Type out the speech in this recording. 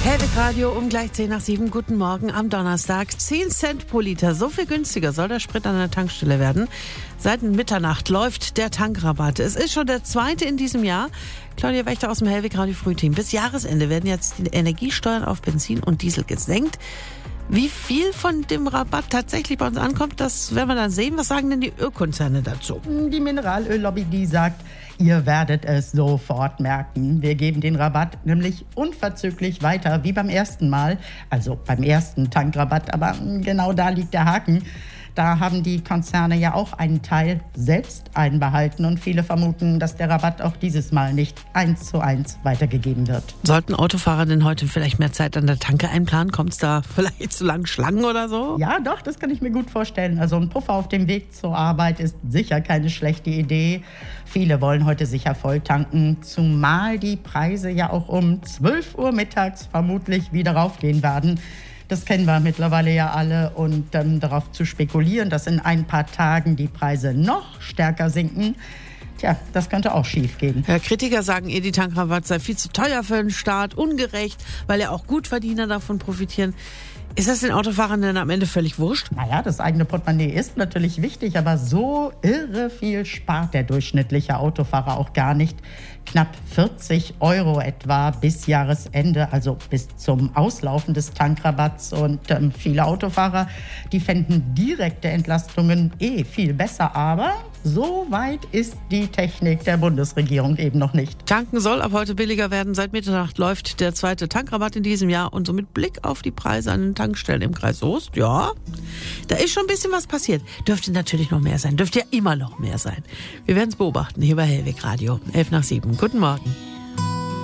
Hellwig Radio um gleich 6:10. Guten Morgen am Donnerstag. 10 Cent pro Liter. So viel günstiger soll der Sprit an der Tankstelle werden. Seit Mitternacht läuft der Tankrabatt. Es ist schon der zweite in diesem Jahr. Claudia Wächter aus dem Hellwig Radio Frühteam. Bis Jahresende werden jetzt die Energiesteuern auf Benzin und Diesel gesenkt. Wie viel von dem Rabatt tatsächlich bei uns ankommt, das werden wir dann sehen. Was sagen denn die Ölkonzerne dazu? Die Mineralöllobby, die sagt, ihr werdet es sofort merken. Wir geben den Rabatt nämlich unverzüglich weiter, wie beim ersten Mal. Also beim ersten Tankrabatt, aber genau da liegt der Haken. Da haben die Konzerne ja auch einen Teil selbst einbehalten und viele vermuten, dass der Rabatt auch dieses Mal nicht 1:1 weitergegeben wird. Sollten Autofahrer denn heute vielleicht mehr Zeit an der Tanke einplanen? Kommt es da vielleicht zu langen Schlangen oder so? Ja, doch, das kann ich mir gut vorstellen. Also ein Puffer auf dem Weg zur Arbeit ist sicher keine schlechte Idee. Viele wollen heute sicher voll tanken, zumal die Preise ja auch um 12 Uhr mittags vermutlich wieder raufgehen werden. Das kennen wir mittlerweile ja alle und darauf zu spekulieren, dass in ein paar Tagen die Preise noch stärker sinken, tja, das könnte auch schief gehen. Ja, Kritiker sagen, die Tankrabatt sei viel zu teuer für den Staat, ungerecht, weil ja auch Gutverdiener davon profitieren. Ist das den Autofahrern denn am Ende völlig wurscht? Naja, das eigene Portemonnaie ist natürlich wichtig, aber so irre viel spart der durchschnittliche Autofahrer auch gar nicht. Knapp 40 € etwa bis Jahresende, also bis zum Auslaufen des Tankrabatts. Und viele Autofahrer, die fänden direkte Entlastungen viel besser. Aber so weit ist die Technik der Bundesregierung eben noch nicht. Tanken soll ab heute billiger werden. Seit Mitternacht läuft der zweite Tankrabatt in diesem Jahr. Und so mit Blick auf die Preise an den Tankstellen im Kreis Soest, ja, da ist schon ein bisschen was passiert. Dürfte natürlich noch mehr sein. Dürfte ja immer noch mehr sein. Wir werden es beobachten hier bei Hellwig Radio. 6:11. Guten Morgen.